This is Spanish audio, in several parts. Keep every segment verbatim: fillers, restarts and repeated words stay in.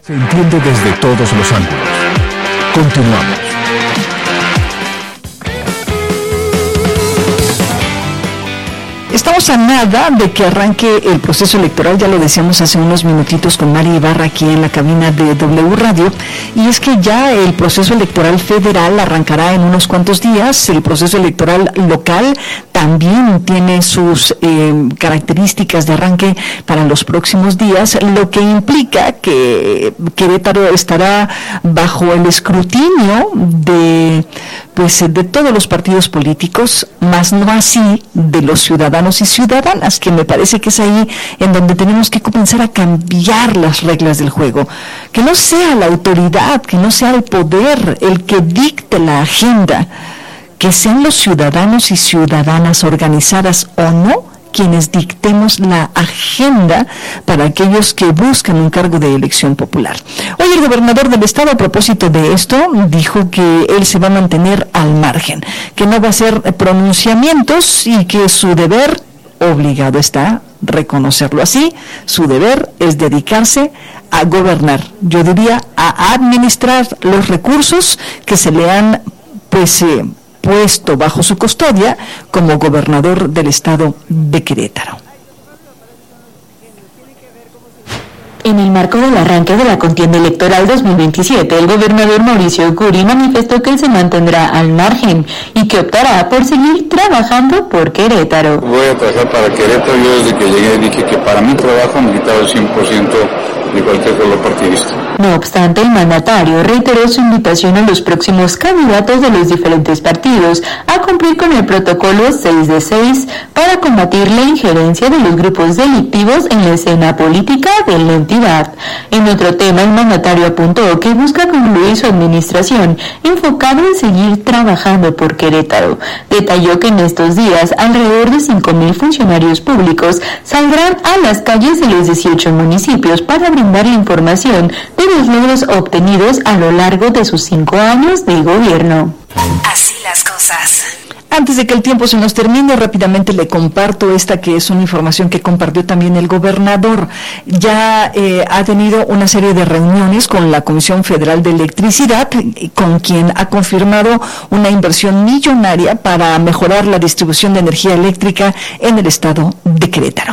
Se entiende desde todos los ángulos. Continuamos. Estamos a nada de que arranque el proceso electoral, ya lo decíamos hace unos minutitos con Mari Ibarra aquí en la cabina de W Radio, y es que ya el proceso electoral federal arrancará en unos cuantos días. El proceso electoral local también tiene sus eh, características de arranque para los próximos días, lo que implica que Querétaro estará bajo el escrutinio de, pues, de todos los partidos políticos, más no así de los ciudadanos y ciudadanas, que me parece que es ahí en donde tenemos que comenzar a cambiar las reglas del juego. Que no sea la autoridad, que no sea el poder el que dicte la agenda, que sean los ciudadanos y ciudadanas, organizadas o no, quienes dictemos la agenda para aquellos que buscan un cargo de elección popular. Hoy el gobernador del estado, a propósito de esto, dijo que él se va a mantener al margen, que no va a hacer pronunciamientos y que su deber, obligado está reconocerlo así, su deber es dedicarse a gobernar, yo diría a administrar los recursos que se le han pues eh, puesto bajo su custodia como gobernador del estado de Querétaro. En el marco del arranque de la contienda electoral dos mil veintisiete, el gobernador Mauricio Curi manifestó que él se mantendrá al margen y que optará por seguir trabajando por Querétaro. Voy a trabajar para Querétaro. Yo desde que llegué dije que para mi trabajo me quitaba el cien por ciento de cualquier color partidista. No obstante, el mandatario reiteró su invitación a los próximos candidatos de los diferentes partidos a cumplir con el protocolo seis de seis para combatir la injerencia de los grupos delictivos en la escena política de la entidad. En otro tema, el mandatario apuntó que busca concluir su administración enfocado en seguir trabajando por Querétaro. Detalló que en estos días alrededor de cinco mil funcionarios públicos saldrán a las calles de los dieciocho municipios para brindar la información de los logros obtenidos a lo largo de sus cinco años de gobierno. Así las cosas. Antes de que el tiempo se nos termine, rápidamente le comparto esta que es una información que compartió también el gobernador. Ya eh, ha tenido una serie de reuniones con la Comisión Federal de Electricidad, con quien ha confirmado una inversión millonaria para mejorar la distribución de energía eléctrica en el estado de Querétaro.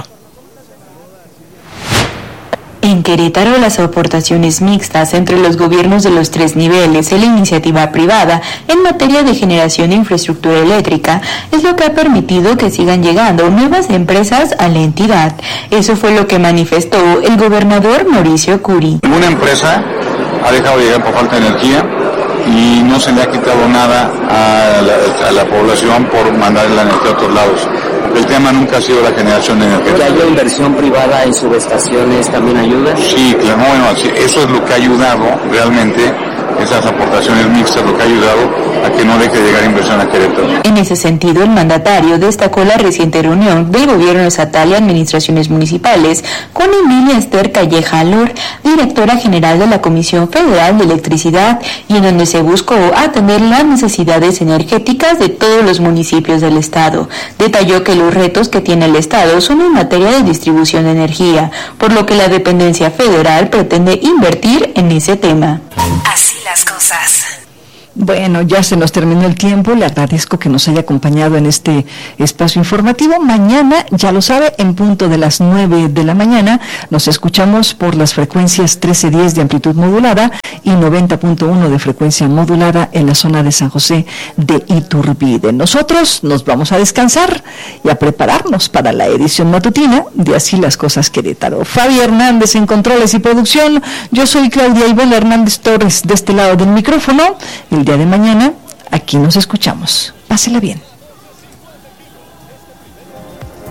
En Querétaro, las aportaciones mixtas entre los gobiernos de los tres niveles y la iniciativa privada en materia de generación de infraestructura eléctrica es lo que ha permitido que sigan llegando nuevas empresas a la entidad. Eso fue lo que manifestó el gobernador Mauricio Curi. Ninguna empresa ha dejado de llegar por falta de energía y no se le ha quitado nada a la, a la población por mandar la energía a otros lados. El tema nunca ha sido la generación de energía. ¿Que haya inversión privada en subestaciones también ayuda? Sí, claro, bueno, eso es lo que ha ayudado realmente, esas aportaciones mixtas, lo que ha ayudado a que no deje de llegar inversión a Querétaro. En ese sentido, el mandatario destacó la reciente reunión del gobierno estatal y administraciones municipales con Emilia Esther Calleja Alor, directora general de la Comisión Federal de Electricidad, y en donde se buscó atender las necesidades energéticas de todos los municipios del estado. Detalló que los retos que tiene el estado son en materia de distribución de energía, por lo que la dependencia federal pretende invertir en ese tema. Así las cosas. Bueno, ya se nos terminó el tiempo, le agradezco que nos haya acompañado en este espacio informativo. Mañana, ya lo sabe, en punto de las nueve de la mañana, nos escuchamos por las frecuencias trece diez de amplitud modulada y noventa punto uno de frecuencia modulada en la zona de San José de Iturbide. Nosotros nos vamos a descansar y a prepararnos para la edición matutina de Así las Cosas Querétaro. Fabi Hernández en controles y producción, yo soy Claudia Ivonne Hernández Torres de este lado del micrófono. El día de mañana, aquí nos escuchamos. Pásela bien.